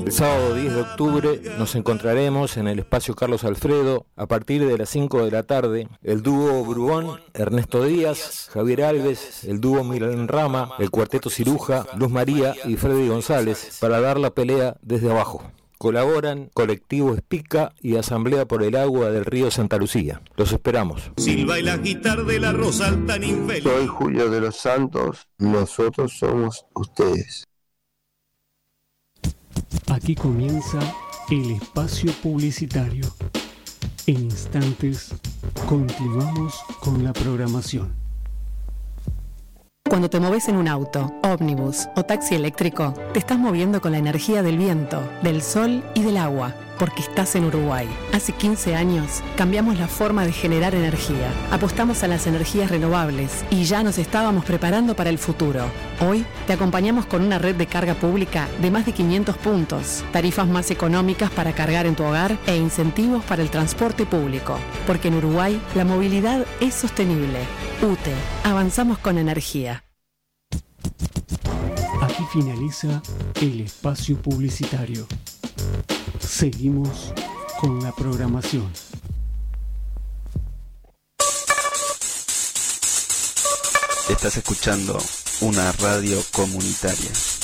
El sábado 10 de octubre nos encontraremos en el espacio Carlos Alfredo a partir de las 5 de la tarde. El dúo Brugón, Ernesto Díaz, Javier Alves, el dúo Milan Rama, el cuarteto Ciruja, Luz María y Freddy González para dar la pelea desde abajo. Colaboran Colectivo Espica y Asamblea por el Agua del Río Santa Lucía. Los esperamos. Silva y la guitarra de la Rosa tan infeliz. Soy Julio de los Santos, nosotros somos ustedes. Aquí comienza el espacio publicitario. En instantes continuamos con la programación. Cuando te moves en un auto, ómnibus o taxi eléctrico, te estás moviendo con la energía del viento, del sol y del agua, porque estás en Uruguay. Hace 15 años cambiamos la forma de generar energía, apostamos a las energías renovables y ya nos estábamos preparando para el futuro. Hoy te acompañamos con una red de carga pública de más de 500 puntos, tarifas más económicas para cargar en tu hogar e incentivos para el transporte público, porque en Uruguay la movilidad es sostenible. UTE, avanzamos con energía. Aquí finaliza el espacio publicitario. Seguimos con la programación. Estás escuchando una radio comunitaria.